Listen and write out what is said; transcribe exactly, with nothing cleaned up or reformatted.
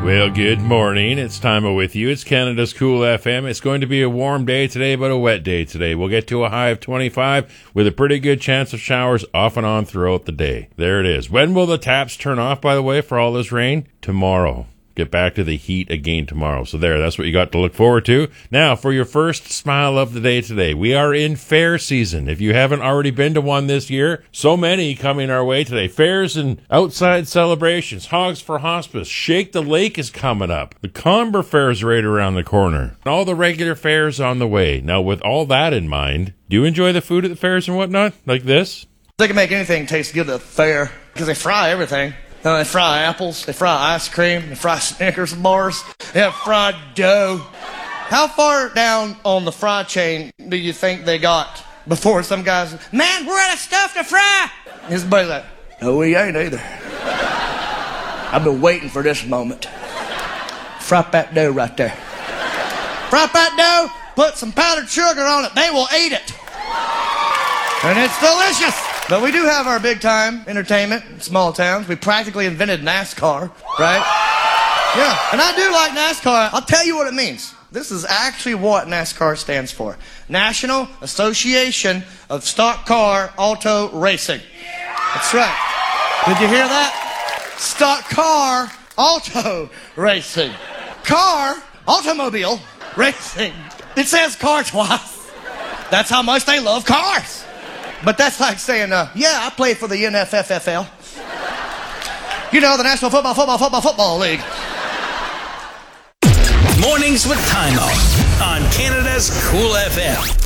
Well, good morning. It's Time with you. It's Canada's Cool F M. It's going to be a warm day today, but a wet day today. We'll get to a high of twenty-five with a pretty good chance of showers off and on throughout the day. There it is. When will the taps turn off, by the way, for all this rain? Tomorrow. Get back to the heat again tomorrow. So there, that's what you got to look forward to. Now, for your first smile of the day today, we are in fair season. If you haven't already been to one this year, so many coming our way today. Fairs and outside celebrations. Hogs for Hospice. Shake the Lake is coming up. The Comber Fair is right around the corner. And all the regular fairs on the way. Now, with all that in mind, do you enjoy the food at the fairs and whatnot? Like this? They can make anything taste good at the fair because they fry everything. Uh, they fry apples, they fry ice cream, they fry Snickers bars, they have fried dough. How far down on the fry chain do you think they got before some guys, man, we're out of stuff to fry? His buddy's like, no, we ain't either. I've been waiting for this moment. Fry that dough right there. Fry that dough, put some powdered sugar on it, they will eat it. And it's delicious. But we do have our big-time entertainment in small towns. We practically invented NASCAR, right? Yeah, and I do like NASCAR. I'll tell you what it means. This is actually what NASCAR stands for. National Association of Stock Car Auto Racing. That's right. Did you hear that? Stock Car Auto Racing. Car, automobile, racing. It says car twice. That's how much they love cars. But that's like saying, uh, yeah, I played for the N F F L. You know, the National Football, Football, Football, Football League. Mornings with Time Out on Canada's Cool F M.